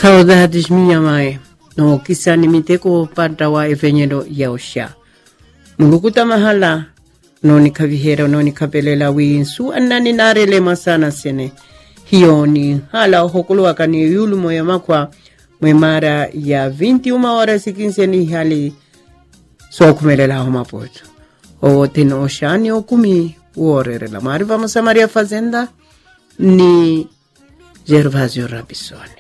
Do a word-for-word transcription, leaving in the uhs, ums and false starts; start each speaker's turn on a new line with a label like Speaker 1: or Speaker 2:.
Speaker 1: Saudades minha mãe, no kisani miteko parta wa evenyedo ya osha. Mulukuta mahala, no nikavihera no nikapelela winsu anani narele masana sene. Hiyo ni hala hokulu akani yulu moya makwa mwemara ya vinte e uma horas e quinze ni hali so kumelela ho mapoto. O teno oshani o kumi uorere la mari vamos a Maria Fazenda ni Gervasio Rabison.